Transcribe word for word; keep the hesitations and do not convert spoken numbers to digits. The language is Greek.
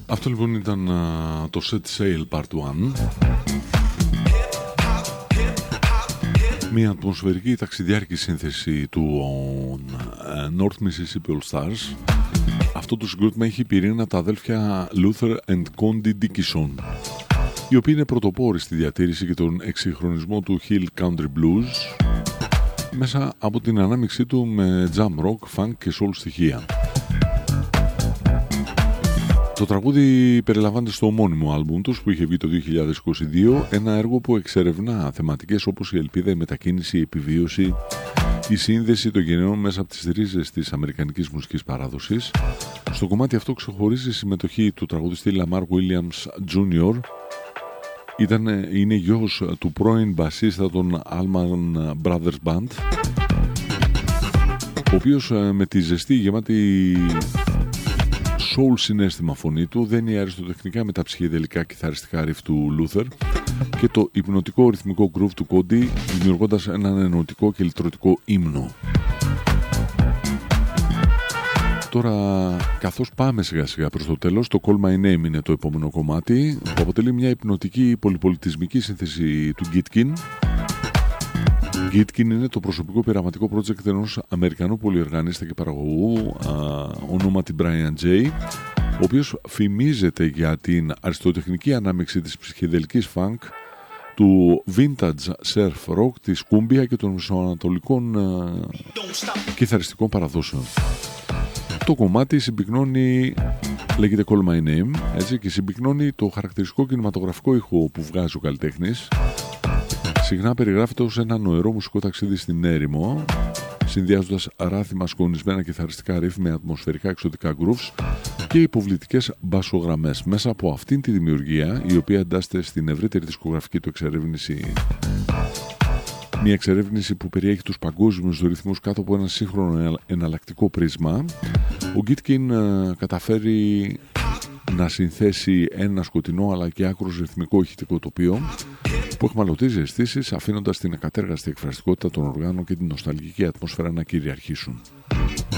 Αυτό λοιπόν ήταν uh, το Set Sail Part ένα. Μια ατμοσφαιρική ταξιδιάρικη σύνθεση του uh, North Mississippi All Stars. Αυτό το συγκρότημα έχει πυρήνα τα αδέλφια Luther and Condi Dickinson, οι οποίοι είναι πρωτοπόροι στη διατήρηση και τον εξυγχρονισμό του Hill Country Blues μέσα από την ανάμειξή του με jam rock, funk και soul στοιχεία. Το τραγούδι περιλαμβάνεται στο ομώνυμο άλμπουμ τους που είχε βγει το δύο χιλιάδες είκοσι δύο, ένα έργο που εξερευνά θεματικές όπως η ελπίδα, η μετακίνηση, η επιβίωση, η σύνδεση των γενναιών μέσα από τις ρίζες της αμερικανικής μουσικής παράδοσης. Στο κομμάτι αυτό ξεχωρίζει η συμμετοχή του τραγουδιστή Lamar Williams τζούνιορ. Ήταν, είναι γιος του πρώην μπασίστα των Allman Brothers Band, ο οποίος με τη ζεστή γεμάτη soul συναίσθημα φωνή του δένει αριστοτεχνικά με τα ψυχεδελικά κιθαριστικά ριφ του Luther και το υπνοτικό ρυθμικό groove του Condi, δημιουργώντας έναν ενωτικό και λυτρωτικό ύμνο. Τώρα, καθώς πάμε σιγά σιγά προς το τέλος, το Call My Name είναι το επόμενο κομμάτι, που αποτελεί μια υπνοτική πολυπολιτισμική σύνθεση του Gitkin. Gitkin είναι το προσωπικό πειραματικό project ενός Αμερικανού πολυοργανίστα και παραγωγού α, ονόματι Brian J, ο οποίος φημίζεται για την αριστοτεχνική ανάμειξη της ψυχεδελικής funk, του vintage surf rock, της κούμπια και των μεσοανατολικών α, κιθαριστικών παραδόσεων. Το κομμάτι συμπυκνώνει, λέγεται Call My Name, έτσι, και συμπυκνώνει το χαρακτηριστικό κινηματογραφικό ήχο που βγάζει ο καλλιτέχνης. Συχνά περιγράφεται ως ένα νοερό μουσικό ταξίδι στην έρημο, συνδυάζοντας ράθιμα σκονισμένα κιθαριστικά ριφ με ατμοσφαιρικά εξωτικά grooves και υποβλητικές μπασογραμμές. Μέσα από αυτήν τη δημιουργία, η οποία εντάσσεται στην ευρύτερη δισκογραφική του εξερεύνηση, μια εξερεύνηση που περιέχει τους παγκόσμιους ρυθμούς κάτω από ένα σύγχρονο εναλλακτικό πρίσμα, ο Gitkin uh, καταφέρει να συνθέσει ένα σκοτεινό αλλά και άκρος ρυθμικό ηχητικό τοπίο που εχμαλωτίζει αισθήσεις, αφήνοντας την ακατέργαστη εκφραστικότητα των οργάνων και την νοσταλγική ατμόσφαιρα να κυριαρχήσουν.